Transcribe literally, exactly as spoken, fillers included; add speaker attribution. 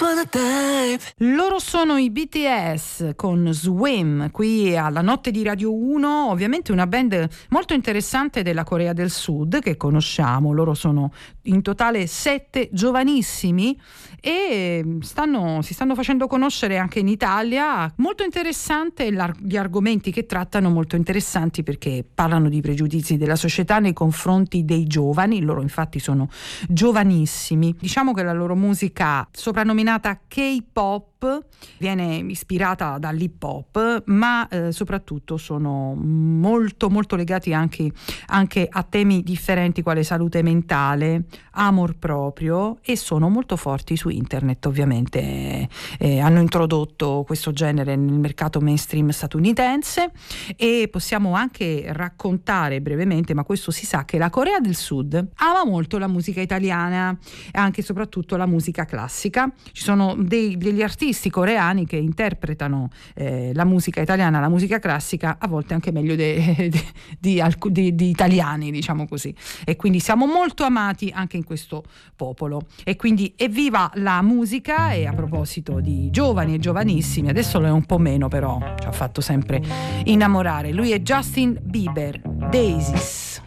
Speaker 1: Loro sono i B T S con Swim qui alla notte di Radio uno, ovviamente una band molto interessante della Corea del Sud che conosciamo. Loro sono in totale sette giovanissimi e stanno, si stanno facendo conoscere anche in Italia. Molto interessante gli argomenti che trattano, molto interessanti perché parlano di pregiudizi della società nei confronti dei giovani. Loro infatti sono giovanissimi. Diciamo che la loro musica, soprannominata K-pop, viene ispirata dall'hip hop, ma eh, soprattutto sono molto molto legati anche, anche a temi differenti quale salute mentale, amor proprio, e sono molto forti su internet. Ovviamente eh, hanno introdotto questo genere nel mercato mainstream statunitense e possiamo anche raccontare brevemente, ma questo si sa, che la Corea del Sud ama molto la musica italiana e anche e soprattutto la musica classica. Ci sono dei, degli artisti coreani che interpretano eh, la musica italiana, la musica classica, a volte anche meglio de, de, di, di, di italiani, diciamo così, e quindi siamo molto amati anche in questo popolo. E quindi evviva la musica. E a proposito di giovani e giovanissimi, adesso lo è un po' meno, però ci ha fatto sempre innamorare. Lui è Justin Bieber, Daisies.